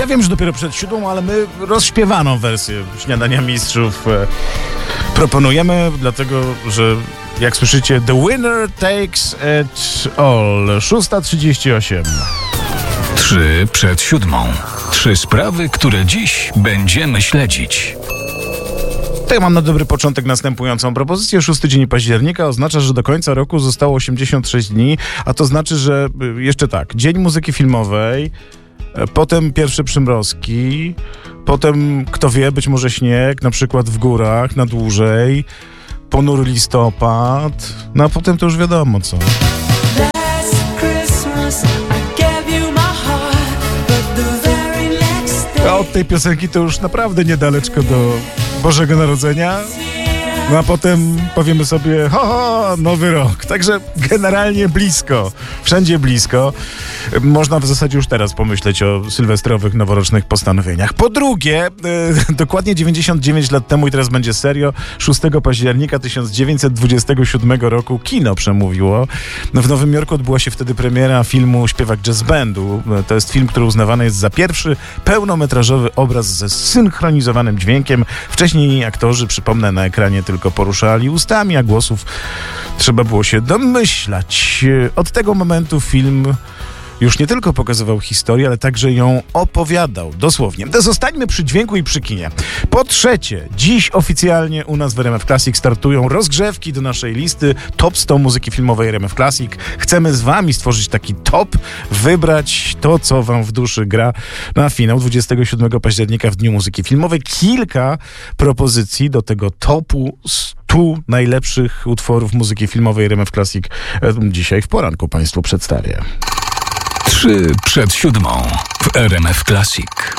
wiem, że dopiero przed 7, ale my rozśpiewaną wersję Śniadania Mistrzów proponujemy, dlatego, że jak słyszycie, the winner takes it all. 6:38. 3 przed 7. 3 sprawy, które dziś będziemy śledzić. Tak, mam na dobry początek następującą propozycję. 6 dzień października oznacza, że do końca roku zostało 86 dni, a to znaczy, że jeszcze tak, Dzień Muzyki Filmowej, potem pierwsze przymrozki, potem, kto wie, być może śnieg, na przykład w górach, na dłużej, ponury listopad, no a potem to już wiadomo co. A od tej piosenki to już naprawdę niedaleczko do Bożego Narodzenia. No a potem powiemy sobie, nowy rok. Także generalnie blisko, wszędzie blisko. Można w zasadzie już teraz pomyśleć o sylwestrowych, noworocznych postanowieniach. Po drugie, dokładnie 99 lat temu, i teraz będzie serio, 6 października 1927 roku kino przemówiło. W Nowym Jorku odbyła się wtedy premiera filmu Śpiewak Jazz Bandu. To jest film, który uznawany jest za pierwszy pełnometrażowy obraz ze synchronizowanym dźwiękiem. Wcześniej aktorzy, przypomnę, na ekranie tylko poruszali ustami, a głosów trzeba było się domyślać. Od tego momentu film już nie tylko pokazywał historię, ale także ją opowiadał, dosłownie. Zostańmy przy dźwięku i przy kinie. Po trzecie, dziś oficjalnie u nas w RMF Classic startują rozgrzewki do naszej listy Top 100 muzyki filmowej RMF Classic. Chcemy z wami stworzyć taki top, wybrać to, co wam w duszy gra na finał 27 października w Dniu Muzyki Filmowej. Kilka propozycji do tego topu 100 najlepszych utworów muzyki filmowej RMF Classic dzisiaj w poranku państwu przedstawię. 3 przed 7 w RMF Classic.